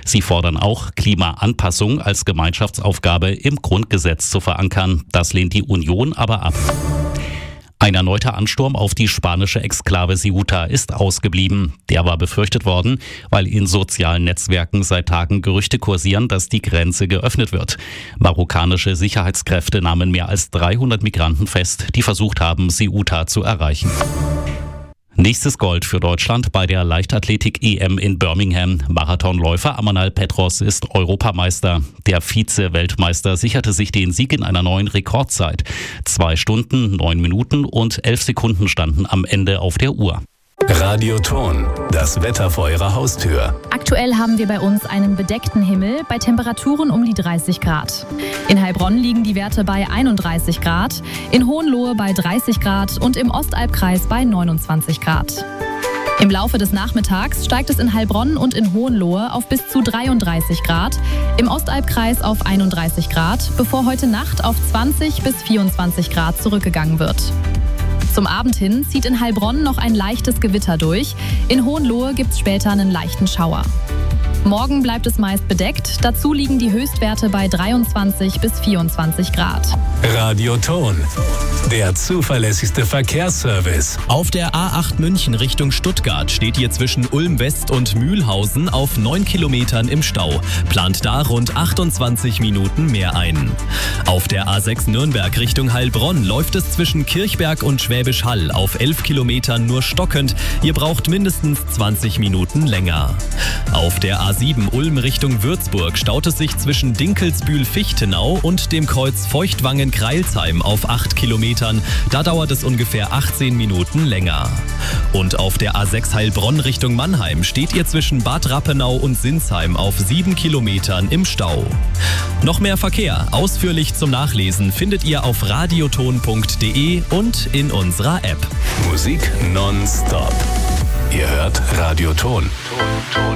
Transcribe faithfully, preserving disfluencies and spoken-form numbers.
Sie fordern auch, Klimaanpassung als Gemeinschaftsaufgabe im Grundgesetz zu verankern. Das lehnt die Union aber ab. Ein erneuter Ansturm auf die spanische Exklave Ceuta ist ausgeblieben. Der war befürchtet worden, weil in sozialen Netzwerken seit Tagen Gerüchte kursieren, dass die Grenze geöffnet wird. Marokkanische Sicherheitskräfte nahmen mehr als dreihundert Migranten fest, die versucht haben, Ceuta zu erreichen. Nächstes Gold für Deutschland bei der Leichtathletik-E M in Birmingham. Marathonläufer Amanal Petros ist Europameister. Der Vize-Weltmeister sicherte sich den Sieg in einer neuen Rekordzeit. Zwei Stunden, neun Minuten und elf Sekunden standen am Ende auf der Uhr. Radioton, das Wetter vor Ihrer Haustür. Aktuell haben wir bei uns einen bedeckten Himmel bei Temperaturen um die dreißig Grad. In Heilbronn liegen die Werte bei einunddreißig Grad, in Hohenlohe bei dreißig Grad und im Ostalbkreis bei neunundzwanzig Grad. Im Laufe des Nachmittags steigt es in Heilbronn und in Hohenlohe auf bis zu dreiunddreißig Grad, im Ostalbkreis auf einunddreißig Grad, bevor heute Nacht auf zwanzig bis vierundzwanzig Grad zurückgegangen wird. Zum Abend hin zieht in Heilbronn noch ein leichtes Gewitter durch. In Hohenlohe gibt es später einen leichten Schauer. Morgen bleibt es meist bedeckt. Dazu liegen die Höchstwerte bei dreiundzwanzig bis vierundzwanzig Grad. Radioton, der zuverlässigste Verkehrsservice. Auf der A acht München Richtung Stuttgart steht ihr zwischen Ulm West und Mühlhausen auf neun Kilometern im Stau. Plant da rund achtundzwanzig Minuten mehr ein. Auf der A sechs Nürnberg Richtung Heilbronn läuft es zwischen Kirchberg und Schwäbisch Hall auf elf Kilometern nur stockend. Ihr braucht mindestens zwanzig Minuten länger. Auf der A sieben Ulm Richtung Würzburg staut es sich zwischen Dinkelsbühl-Fichtenau und dem Kreuz Feuchtwangen-Kreilsheim auf acht Kilometern. Da dauert es ungefähr achtzehn Minuten länger. Und auf der A sechs Heilbronn Richtung Mannheim steht ihr zwischen Bad Rappenau und Sinsheim auf sieben Kilometern im Stau. Noch mehr Verkehr, ausführlich zum Nachlesen, findet ihr auf radioton punkt de und in unserer App. Musik nonstop. Ihr hört Radioton. Ton, Ton.